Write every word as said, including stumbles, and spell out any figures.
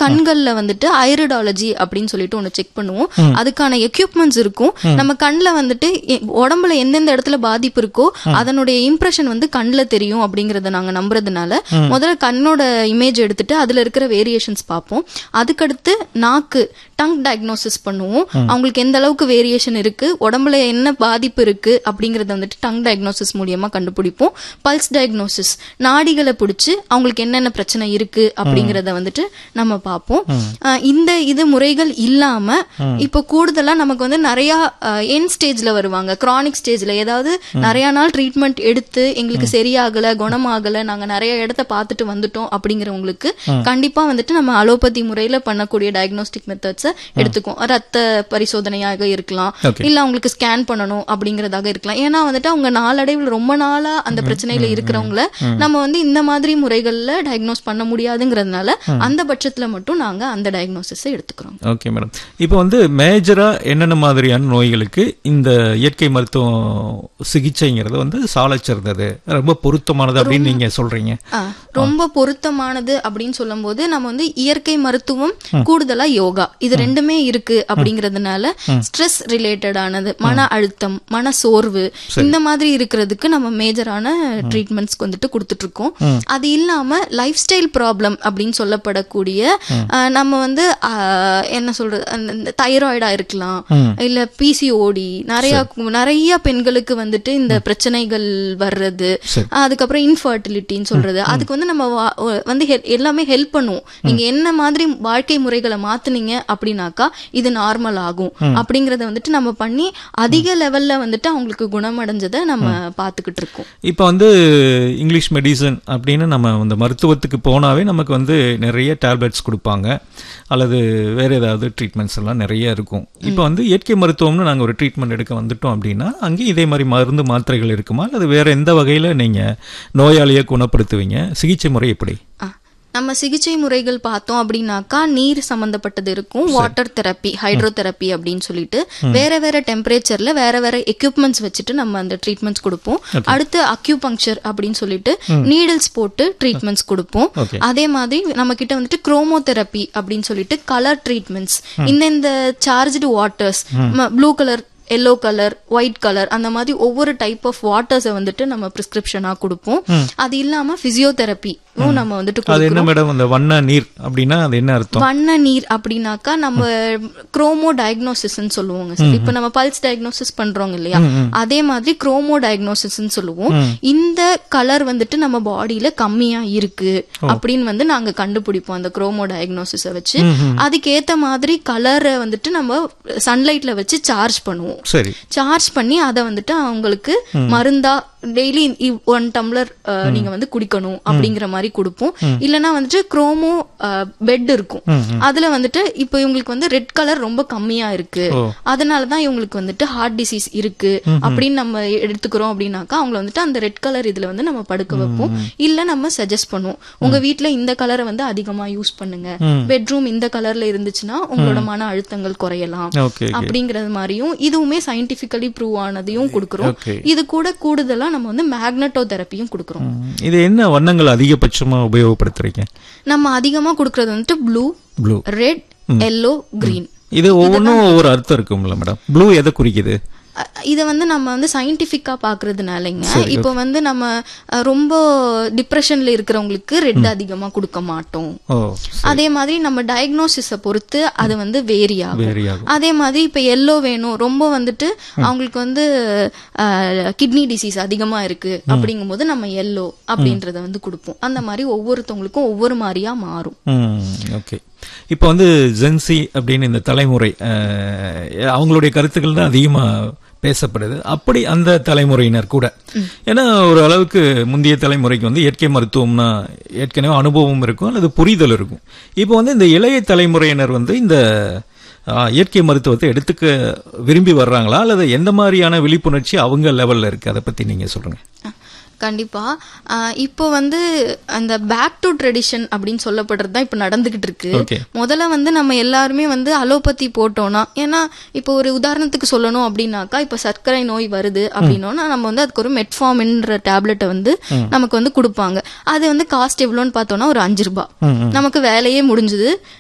கண்கள்ல வந்துட்டு ஐரிடாலஜி அப்படின்னு சொல்லிட்டு ஒண்ணு செக் பண்ணுவோம். அதுக்கான எக்யூப்மெண்ட்ஸ் இருக்கும். நம்ம கண்ணுல வந்துட்டு உடம்புல எந்தெந்த இடத்துல பாதிப்பு இருக்கோ அதனுடைய இம்ப்ரெஷன் வந்து கண்ணுல தெரியும் அப்படிங்கறத நாங்க நம்புறதுனால முதல்ல கண்ணோட இமேஜ் எடுத்துட்டு அதுல இருக்கிற வேரியேஷன்ஸ் பார்ப்போம். அதுக்கடுத்து நாக்கு டங் டயக்னோசிஸ் பண்ணுவோம். அவங்களுக்கு எந்த அளவுக்கு வேரியேஷன் இருக்கு, உடம்புல என்ன பாதிப்பு இருக்கு அப்படிங்கறத வந்துட்டு டங் டயக்னோசிஸ் மூலியமா கண்டுபிடிப்போம். பல்ஸ் டயக்னோசிஸ் நாடிகளை பிடிச்சு அவங்களுக்கு என்னென்ன பிரச்சனை இருக்கு அப்படிங்கறத வந்துட்டு நம்ம பார்ப்போம். இந்த இது முறைகள் இல்லாம இப்ப கூடுதலா நமக்கு வந்து நிறைய என் ஸ்டேஜ்ல வருவாங்க, கிரானிக் ஸ்டேஜ்ல ஏதாவது நிறைய நாள் ட்ரீட்மெண்ட் எடுத்து எங்களுக்கு சரியாகல, குணமாகல, நாங்க நிறைய இடத்த பார்த்துட்டு வந்துட்டோம் அப்படிங்கிறவங்களுக்கு கண்டிப்பா வந்துட்டு நம்ம அலோபதி முறையில பண்ணக்கூடிய டயக்னோஸ்டிக் மெத்தட்ஸ் எடுத்துக்கும். ரத்த பரிசோதனையாக இருக்கலாம், இல்ல அவங்களுக்கு ஸ்கேன் பண்ணணும் அப்படிங்கறதாக இருக்கலாம். ஏன்னா வந்துட்டு அவங்க நாளடைவில் ரொம்ப நாளா அந்த பிரச்சனையில இருக்கிறவங்கள நம்ம வந்து இந்த மாதிரி முறைகள்ல டயக்னோஸ் பண்ண முடியாதுங்கிறதுனால அந்த பட்சத்துல மட்டும் நாங்க அந்த டயக்னோசிஸ் எடுத்துக்கிறோம். Okay madam. இப்போ வந்து மேஜரா என்னென்ன மாதிரியான நோய்களுக்கு இந்த இயற்கை மருத்துவ சிகிச்சைங்கிறது வந்து சாலச்சிறந்தது, ரொம்ப பொருத்தமானது அப்படின்னு நீங்க சொல்றீங்க? ரொம்ப பொருத்தமானது அப்படின்னு சொல்லும் போது நம்ம வந்து இயற்கை மருத்துவம் கூடுதலா யோகா இது ரெண்டுமே இருக்கு அப்படிங்கறதுனால ஸ்ட்ரெஸ் ரிலேட்டடானது, மன அழுத்தம், மன சோர்வு இந்த மாதிரி இருக்கிறதுக்கு நம்ம மேஜரான ட்ரீட்மெண்ட்ஸ் வந்துட்டு கொடுத்துட்டு இருக்கோம். அது இல்லாம லைஃப் ஸ்டைல் ப்ராப்ளம் அப்படின்னு சொல்லப்படக்கூடிய நம்ம வந்து என்ன சொல்றது, தைராய்டா இருக்கலாம், இல்ல பிசிஓடி, நிறைய நிறைய பெண்களுக்கு வந்துட்டு இந்த பிரச்சனைகள் வர்றது, அதுக்கப்புறம் இன்ஃபர்டிலிட்டின்னு சொல்றது, அதுக்கு வந்து நம்ம வந்து எல்லாமே ஹெல்ப் பண்ணுவோம். நீங்க என்ன மாதிரி வாழ்க்கை முறைகளை மாத்துனீங்க அப்படின்னாக்கா இது நார்மல் ஆகும் அப்படிங்கறத வந்துட்டு நம்ம பண்ணி அதிக லெவல்ல வந்துட்டு அவங்களுக்கு குணமடைஞ்சதை நம்ம பாத்துக்கிட்டு இருக்கோம். இப்ப வந்து இங்கிலீஷ் மெடிசன் அப்படின்னு நம்ம இந்த மருத்துவத்துக்கு போனாவே நமக்கு வந்து நிறைய டேப்லெட்ஸ் கொடுப்பாங்க, அல்லது வேற ஏதாவது ட்ரீட்மெண்ட்ஸ் எல்லாம் நிறைய இருக்கும். இப்போ வந்து இயற்கை மருத்துவம்னு நாங்கள் ஒரு ட்ரீட்மெண்ட் எடுக்க வந்துட்டோம் அப்படின்னா அங்கேயும் இதே மாதிரி மருந்து மாத்திரைகள் இருக்குமா, அல்லது வேற எந்த வகையில் நீங்கள் நோயாளியை குணப்படுத்துவீங்க? சிகிச்சை முறை எப்படி? நம்ம சிகிச்சை முறைகள் பார்த்தோம் அப்படின்னாக்கா நீர் சம்பந்தப்பட்டது இருக்கும், வாட்டர் தெரப்பி, ஹைட்ரோ தெரப்பி அப்படின்னு சொல்லிட்டு வேற வேற டெம்பரேச்சர்ல வேற வேற எக்யூப்மெண்ட்ஸ் வச்சுட்டு நம்ம அந்த ட்ரீட்மெண்ட்ஸ் கொடுப்போம். அடுத்து அக்யூபங்க்சர் அப்படின்னு சொல்லிட்டு நீடில்ஸ் போட்டு ட்ரீட்மெண்ட்ஸ் கொடுப்போம். அதே மாதிரி நம்ம கிட்ட வந்துட்டு குரோமோ தெரப்பி அப்படின்னு சொல்லிட்டு கலர் ட்ரீட்மெண்ட்ஸ், இந்த charged waters, blue colour, yellow colour, white colour, அந்த மாதிரி ஒவ்வொரு டைப் ஆஃப் வாட்டர்ஸை வந்துட்டு நம்ம பிரிஸ்கிரிப்ஷனா கொடுப்போம். அது இல்லாம பிசியோதெரப்பி நம்ம வந்துட்டு வண்ண நீர் அப்படின்னா அது என்ன அர்த்தம்? வண்ண நீர் அப்படின்னாக்கா நம்ம குரோமோ டயக்னோசிஸ் சொல்லுவோங்க. இப்ப நம்ம பல்ஸ் டயக்னோசிஸ் பண்றோங்க இல்லையா, அதே மாதிரி குரோமோ டயக்னோசிஸ் சொல்லுவோம். இந்த கலர் வந்துட்டு நம்ம பாடியில கம்மியா இருக்கு அப்படின்னு வந்து நாங்க கண்டுபிடிப்போம் அந்த குரோமோ டயக்னோசிஸ வச்சு. அதுக்கு ஏத்த மாதிரி கலரை வந்துட்டு நம்ம சன்லைட்ல வச்சு சார்ஜ் பண்ணுவோம். சார்ஜ் பண்ணி அதை வந்துட்டு அவங்களுக்கு மருந்தா டெய்லி ஒன் டம்ளர் நீங்க வந்து குடிக்கணும் அப்படிங்கிற மாதிரி கொடுப்போம். இல்லனா வந்துட்டு குரோமோ பெட் இருக்கும், அதுல வந்துட்டு இப்ப இவங்களுக்கு வந்து ரெட் கலர் ரொம்ப கம்மியா இருக்கு, அதனாலதான் இவங்களுக்கு வந்துட்டு ஹார்ட் டிசீஸ் இருக்கு அப்படின்னு நம்ம எடுத்துக்கிறோம் அப்படின்னாக்கா அவங்களை வந்துட்டு அந்த ரெட் கலர் இதுல வந்து நம்ம படுக்க வைப்போம். இல்ல நம்ம சஜஸ்ட் பண்ணுவோம், உங்க வீட்டுல இந்த கலரை வந்து அதிகமா யூஸ் பண்ணுங்க, பெட்ரூம் இந்த கலர்ல இருந்துச்சுன்னா உங்களோட மன அழுத்தங்கள் குறையலாம் அப்படிங்கறது மாதிரியும் இதுவுமே சயின்டிபிக்கலி ப்ரூவ் ஆனதையும் கொடுக்கிறோம். இது கூட கூடுதலா நம்ம வந்து மேக்னட்டோ தெரப்பியும் கொடுக்கிறோம். இது என்ன வண்ணங்கள் அதிகபட்சமா உபயோகப்படுத்துறீங்க? நம்ம அதிகமா கொடுக்கறது வந்துட்டு blue, blue, red, yellow, green. இது ஒவ்வொன்றும் ஒவ்வொரு அர்த்தம் இருக்கும்ல மேடம்? ப்ளூ எதை குறிக்குது? இதை வந்து நம்ம வந்து சயின்டிபிக்கா பாக்குறதுனாலங்க இப்போ வந்து நம்ம ரொம்ப டிப்ரெஷன்ல இருக்கிறவங்களுக்கு ரெட் அதிகமா கொடுக்க மாட்டோம். அதே மாதிரி நம்ம டயக்னோசிஸ பொறுத்து அது வந்து வேரி ஆகும். அதே மாதிரி இப்ப எல்லோ வேணும், ரொம்ப வந்துட்டு அவங்களுக்கு வந்து கிட்னி டிசீஸ் அதிகமா இருக்கு அப்படிங்கும் போது நம்ம எல்லோ அப்படின்றத வந்து கொடுப்போம். அந்த மாதிரி ஒவ்வொருத்தவங்களுக்கும் ஒவ்வொரு மாதிரியா மாறும். ஓகே. இப்போ வந்து ஜென்சி அப்படின்னு இந்த தலைமுறை அவங்களுடைய கருத்துக்கள் தான் அதிகமா பேசப்படுது. அப்படி அந்த தலைமுறையினர் கூட, ஏன்னா ஒரு அளவுக்கு முந்தைய தலைமுறைக்கு வந்து இயற்கை மருத்துவம்னா ஏற்கனவே அனுபவம் இருக்கும் அல்லது புரிதல் இருக்கும். இப்போ வந்து இந்த இளைய தலைமுறையினர் வந்து இந்த இயற்கை மருத்துவத்தை எடுத்துக்க விரும்பி வர்றாங்களா, அல்லது எந்த மாதிரியான விழிப்புணர்ச்சி அவங்க லெவல்ல இருக்கு, அதை பத்தி நீங்க சொல்லுங்க. கண்டிப்பா இப்போ வந்து அந்த பேக் டு ட்ரெடிஷன் அப்படின்னு சொல்லப்படுறது தான் இப்ப நடந்துகிட்டு இருக்கு. முதல்ல வந்து நம்ம எல்லாருமே வந்து அலோபதி போட்டோம்னா, ஏன்னா இப்போ ஒரு உதாரணத்துக்கு சொல்லணும் அப்படின்னாக்கா இப்ப சர்க்கரை நோய் வருது அப்படின்னா நம்ம வந்து அதுக்கு ஒரு மெட்ஃபார்மின்ற டேப்லெட்டை வந்து நமக்கு வந்து கொடுப்பாங்க. அது வந்து காஸ்ட் எவ்வளோன்னு பார்த்தோம்னா ஒரு அஞ்சு ரூபாய், நமக்கு வேலையே முடிஞ்சது.